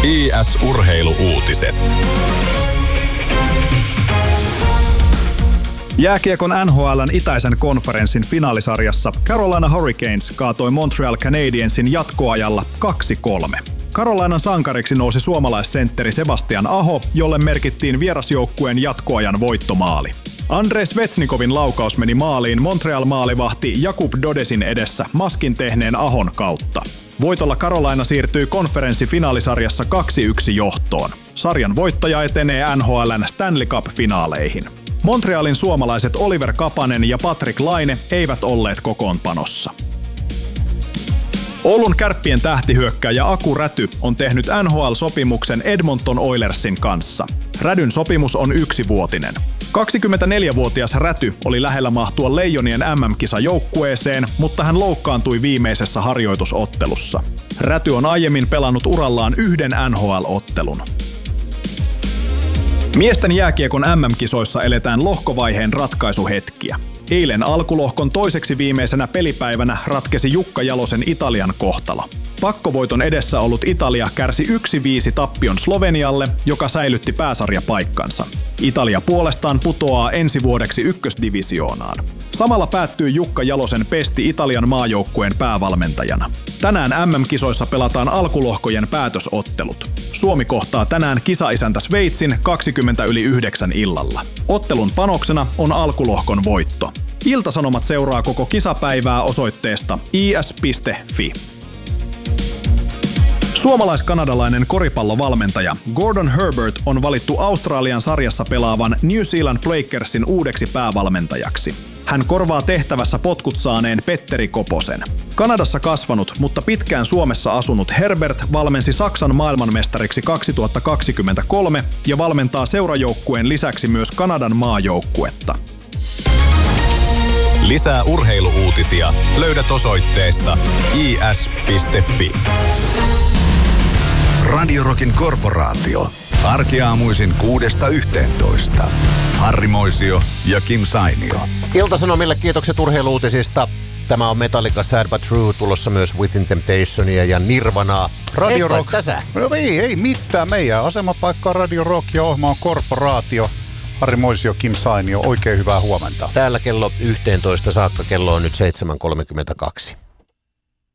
IS-urheilu-uutiset. Jääkiekon NHL:n itäisen konferenssin finaalisarjassa Carolina Hurricanes kaatoi Montreal Canadiensin jatkoajalla 2-3. Carolinan sankariksi nousi suomalaissentteri Sebastian Aho, jolle merkittiin vierasjoukkueen jatkoajan voittomaali. Andrei Svechnikovin laukaus meni maaliin Montreal-maalivahti Jakub Dodesin edessä maskin tehneen Ahon kautta. Voitolla Carolina siirtyy konferenssifinaalisarjassa 2-1 johtoon. Sarjan voittaja etenee NHL:n Stanley Cup-finaaleihin. Montrealin suomalaiset Oliver Kapanen ja Patrik Laine eivät olleet kokoonpanossa. Oulun Kärppien tähtihyökkääjä Aku Räty on tehnyt NHL-sopimuksen Edmonton Oilersin kanssa. Rädyn sopimus on 1-vuotinen. 24-vuotias Räty oli lähellä mahtua Leijonien MM-kisajoukkueeseen, mutta hän loukkaantui viimeisessä harjoitusottelussa. Räty on aiemmin pelannut urallaan 1 NHL-ottelun. Miesten jääkiekon MM-kisoissa eletään lohkovaiheen ratkaisuhetkiä. Eilen alkulohkon toiseksi viimeisenä pelipäivänä ratkesi Jukka Jalosen Italian kohtalo. Pakkovoiton edessä ollut Italia kärsi 1-5 tappion Slovenialle, joka säilytti pääsarjapaikkansa. Italia puolestaan putoaa ensi vuodeksi ykkösdivisioonaan. Samalla päättyy Jukka Jalosen pesti Italian maajoukkueen päävalmentajana. Tänään MM-kisoissa pelataan alkulohkojen päätösottelut. Suomi kohtaa tänään kisaisäntä Sveitsin 20:9 illalla. Ottelun panoksena on alkulohkon voitto. Ilta-Sanomat seuraa koko kisapäivää osoitteesta is.fi. Suomalais-kanadalainen koripallovalmentaja Gordon Herbert on valittu Australian sarjassa pelaavan New Zealand Breakersin uudeksi päävalmentajaksi. Hän korvaa tehtävässä potkut saaneen Petteri Koposen. Kanadassa kasvanut, mutta pitkään Suomessa asunut Herbert valmensi Saksan maailmanmestariksi 2023 ja valmentaa seurajoukkueen lisäksi myös Kanadan maajoukkuetta. Lisää urheilu-uutisia löydät osoitteesta is.fi. Radio Rockin korporaatio. Arkiaamuisin 6–11. Harri Moisio ja Kim Sainio. Ilta-Sanomille kiitokset urheilu-uutisista. Tämä on Metallica Sad But True, tulossa myös Within Temptationia ja Nirvanaa. Radio Rock. No ei mitään. Meidän asemapaikka on Radio Rock ja ohjelma on korporaatio. Harri Moisio, Kim Sainio, oikein hyvää huomenta. Täällä kello 11 saakka, kello on nyt 7.32.